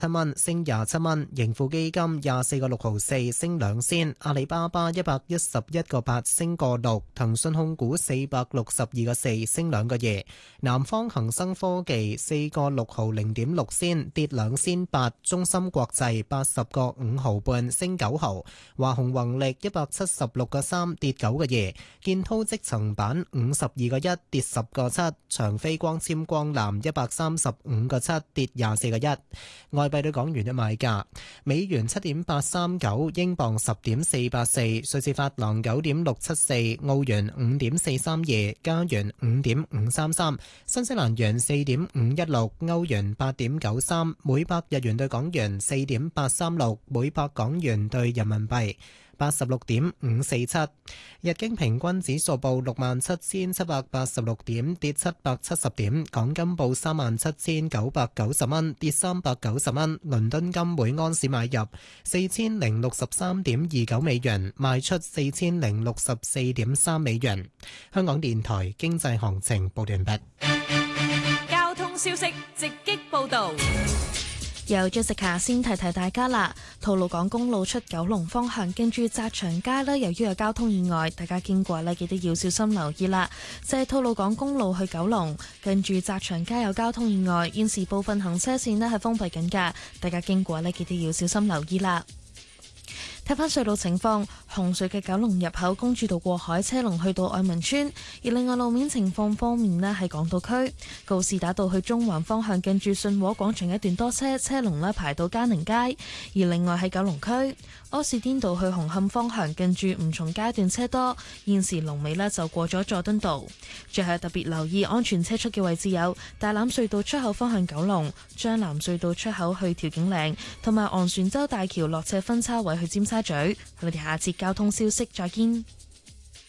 蚊，升27蚊；盈富基金24個6毫4，升2仙；阿里巴巴111個8，升個6；騰訊控股462個4，升2個2；南方恒生科技4個6毫0.6仙，跌2仙8；中芯國際80個5毫半，升9毫；華虹宏力176個3，跌9個2；建滔積層板52個1，跌10個7；長飛光纖光纜135個7，跌24個1。外幣對港元嘅賣價：美元7.839，英鎊10.484，瑞士法郎9.674，澳元5.432，加元5.533，新西蘭元4.516，歐元8.93，每百日元對港元4.836，每百港元對人民幣86.547，日經平均指數報67,786點，跌770點。港金報37,990蚊，跌390蚊。倫敦金每安士買入4063.29美元，賣出4064.3美元。香港電台經濟行情報完畢。 交通消息直擊報道。 由 Jessica 先提提大家啦，吐露港公路出九龍方向，經住澤祥街呢，由於有交通意外，大家經過呢，記得要小心留意啦。就係吐露港公路去九龍，近住澤祥街有交通意外，現時部分行車線呢係封閉緊㗎，大家經過呢，記得要小心留意啦。睇返隧道情況，紅隧嘅九龍入口公主道過海車龍去到愛民村，而另外路面情況方面呢，喺港島區告士打道去中環方向近住信和廣場一段多車，車龍呢排到嘉寧街；而另外喺九龍區柯士甸道去紅磡方向近住吳松街段車多，現時龍尾呢就過咗佐敦道。最後特別留意安全車速嘅位置有大欖隧道出口方向九龍、將藍隧道出口去調景嶺，同埋昂船洲大橋落斜分叉位去尖沙咀。我哋下節交通消息再見。